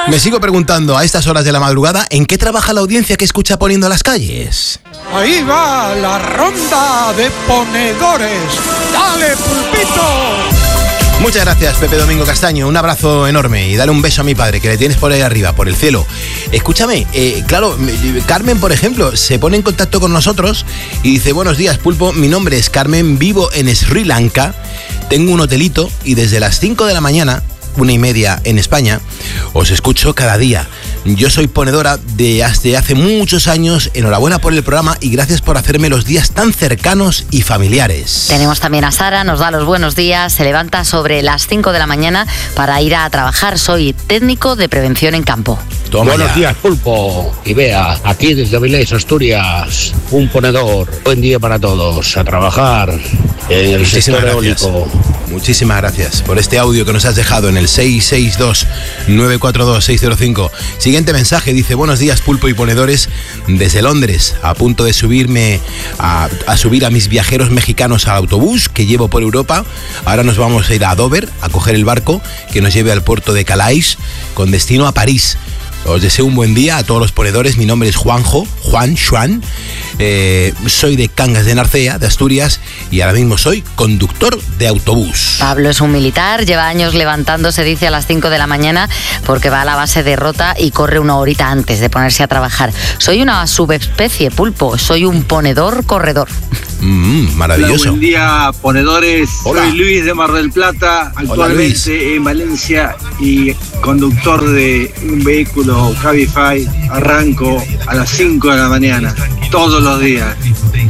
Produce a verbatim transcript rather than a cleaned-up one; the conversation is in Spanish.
Me sigo preguntando a estas horas de la madrugada, ¿en qué trabaja la audiencia que escucha Poniendo las Calles? Ahí va la ronda de ponedores. ¡Dale, Pulpito! Muchas gracias, Pepe Domingo Castaño. Un abrazo enorme y dale un beso a mi padre, que le tienes por ahí arriba, por el cielo. Escúchame, eh, claro, Carmen, por ejemplo, se pone en contacto con nosotros y dice: buenos días, Pulpo, mi nombre es Carmen, vivo en Sri Lanka, tengo un hotelito y desde las cinco de la mañana, una y media en España, os escucho cada día. Yo soy ponedora de hace, hace muchos años. Enhorabuena por el programa y gracias por hacerme los días tan cercanos y familiares. Tenemos también a Sara, nos da los buenos días, se levanta sobre las cinco de la mañana para ir a trabajar. Soy técnico de prevención en campo. Toma Buenos ya. días, Pulpo y Bea, aquí desde Avilés, Asturias, un ponedor. Buen día para todos, a trabajar en el Muchísimas sector gracias. eólico. Muchísimas gracias por este audio que nos has dejado en el seis seis dos, nueve cuatro dos, seis cero cinco. Siguiente mensaje, dice: buenos días, Pulpo y ponedores, desde Londres, a punto de subirme a, a subir a mis viajeros mexicanos al autobús que llevo por Europa. Ahora nos vamos a ir a Dover a coger el barco que nos lleve al puerto de Calais con destino a París. Os deseo un buen día a todos los ponedores. Mi nombre es Juanjo, Juan, Juan. Eh, soy de Cangas de Narcea, de Asturias, y ahora mismo soy conductor de autobús. Pablo es un militar, lleva años levantándose, dice, a las cinco de la mañana porque va a la base de Rota y corre una horita antes de ponerse a trabajar. Soy una subespecie, Pulpo, soy un ponedor corredor. Mm, maravilloso. Hola, buen día, ponedores. Hola. Soy Luis de Mar del Plata, actualmente en Valencia y conductor de un vehículo Cabify. Arranco a las cinco de la mañana, todos los días.